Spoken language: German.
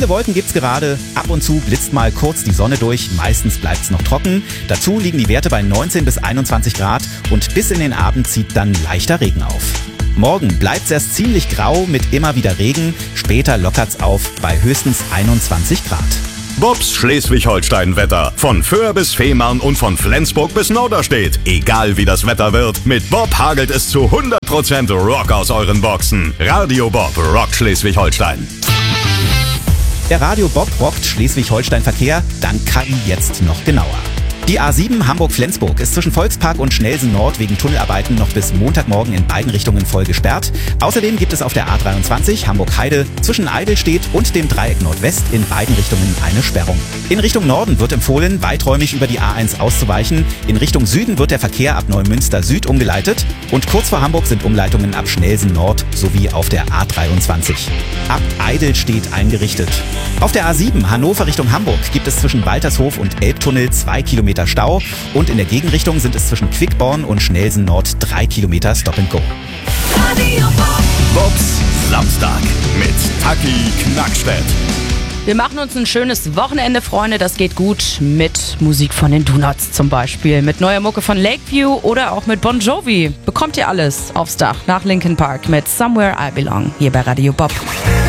Viele Wolken gibt's gerade, ab und zu blitzt mal kurz die Sonne durch, meistens bleibt's noch trocken. Dazu liegen die Werte bei 19 bis 21 Grad und bis in den Abend zieht dann leichter Regen auf. Morgen bleibt's erst ziemlich grau mit immer wieder Regen, später lockert's auf bei höchstens 21 Grad. Bobs Schleswig-Holstein-Wetter. Von Föhr bis Fehmarn und von Flensburg bis Norderstedt. Egal wie das Wetter wird, mit Bob hagelt es zu 100% Rock aus euren Boxen. Radio Bob rockt Schleswig-Holstein. Der Radio Bob rockt Schleswig-Holstein-Verkehr, dank KI jetzt noch genauer. Die A7 Hamburg-Flensburg ist zwischen Volkspark und Schnelsen Nord wegen Tunnelarbeiten noch bis Montagmorgen in beiden Richtungen voll gesperrt. Außerdem gibt es auf der A23 Hamburg-Heide zwischen Eidelstedt und dem Dreieck Nordwest in beiden Richtungen eine Sperrung. In Richtung Norden wird empfohlen, weiträumig über die A1 auszuweichen. In Richtung Süden wird der Verkehr ab Neumünster Süd umgeleitet. Und kurz vor Hamburg sind Umleitungen ab Schnelsen Nord sowie auf der A23. Ab Eidelstedt eingerichtet. Auf der A7 Hannover Richtung Hamburg gibt es zwischen Waltershof und Elbtunnel 2 Kilometer Stau und in der Gegenrichtung sind es zwischen Quickborn und Schnelsen Nord 3 Kilometer Stop and Go. Bobs Samstag mit Taki Knackstedt. Wir machen uns ein schönes Wochenende, Freunde. Das geht gut mit Musik von den Donuts zum Beispiel. Mit neuer Mucke von Lakeview oder auch mit Bon Jovi. Bekommt ihr alles aufs Dach nach Linkin Park mit Somewhere I Belong hier bei Radio Bob.